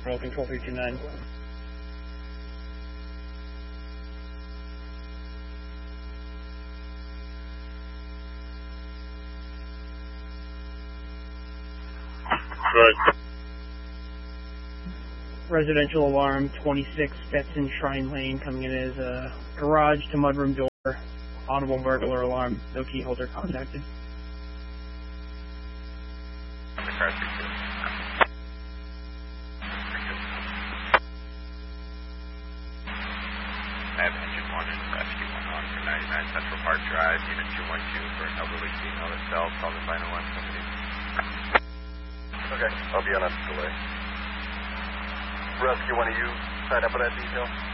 Roll control 329. Right. Residential alarm 26 Stetson Shrine Lane coming in as a garage to mudroom door. Audible burglar alarm. No key holder contacted. I have engine 1 and rescue 1 on for 99 Central Park Drive, unit 212 for an elderly female that fell, called in by 911. Okay, I'll be on a delay. Rescue 1, are you signed up for that detail?